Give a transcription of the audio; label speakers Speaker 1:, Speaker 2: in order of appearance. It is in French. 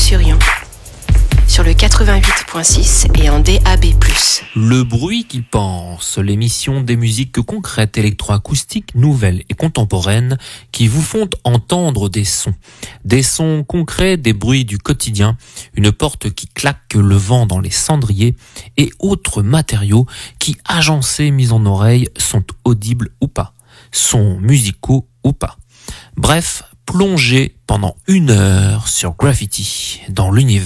Speaker 1: sur Yon, sur le 88.6 et en DAB+.
Speaker 2: Le bruit qui pense, l'émission des musiques concrètes, électroacoustiques, nouvelles et contemporaines qui vous font entendre des sons concrets, des bruits du quotidien, une porte qui claque, le vent dans les cendriers et autres matériaux qui, agencés, mis en oreille, sont audibles ou pas, sont musicaux ou pas. Bref, plongez pendant 1 heure sur Graffiti dans l'univers